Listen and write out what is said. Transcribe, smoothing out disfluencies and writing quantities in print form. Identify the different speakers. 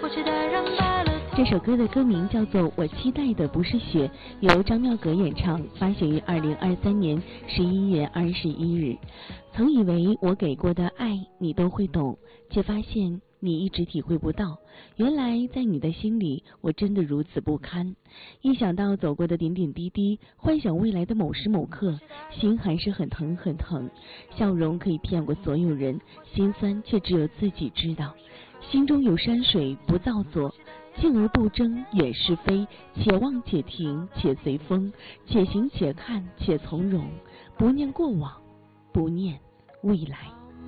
Speaker 1: 这首歌的歌名叫做《我期待的不是雪》，由张妙格演唱，发行于2023年11月21日。曾以为我给过的爱你都会懂，却发现你一直体会不到，原来在你的心里我真的如此不堪。一想到走过的点点滴滴，幻想未来的某时某刻，心还是很疼很疼。笑容可以骗过所有人，心酸却只有自己知道。心中有山水不造作，静而不争远是非，且望且停且随风，且行且看且从容，不念过往，不念未来。